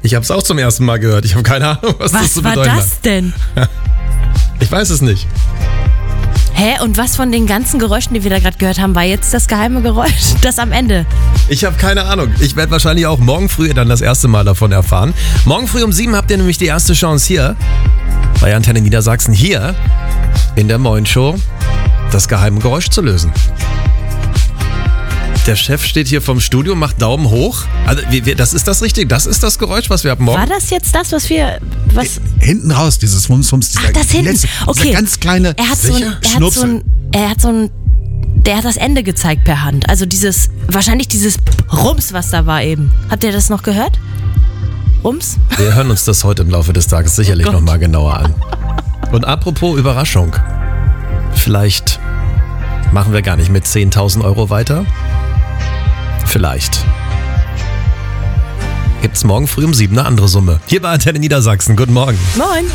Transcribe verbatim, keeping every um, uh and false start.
Ich habe es auch zum ersten Mal gehört. Ich habe keine Ahnung, was, was das zu bedeuten hat. Was war das denn? Ich weiß es nicht. Hä? Und was von den ganzen Geräuschen, die wir da gerade gehört haben, war jetzt das geheime Geräusch? Das am Ende? Ich habe keine Ahnung. Ich werde wahrscheinlich auch morgen früh dann das erste Mal davon erfahren. Morgen früh um sieben habt ihr nämlich die erste Chance hier bei Antenne Niedersachsen, hier in der Moin Show das geheime Geräusch zu lösen. Der Chef steht hier vom Studio, macht Daumen hoch. Also, wir, wir, das ist das Richtige. Das ist das Geräusch, was wir ab morgen... War das jetzt das, was wir... Was? Hinten raus, dieses Wums, Wums, dieser, Ach, das hinten. letzte, Okay. dieser ganz kleine Er hat so ein... Er hat so ein... Er hat so ein... Der hat das Ende gezeigt per Hand. Also dieses... Wahrscheinlich dieses Rums, was da war eben. Habt ihr das noch gehört? Rums? Wir hören uns das heute im Laufe des Tages sicherlich Oh nochmal genauer an. Und apropos Überraschung. Vielleicht machen wir gar nicht mit zehntausend Euro weiter? Vielleicht. Gibt's morgen früh um sieben eine andere Summe. Hier bei Antenne Niedersachsen. Guten Morgen. Moin.